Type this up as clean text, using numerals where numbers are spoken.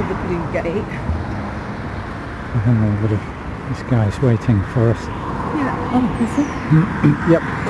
the blue gate. I don't know, but this guy's waiting for us. Yeah, oh, is he? Yep.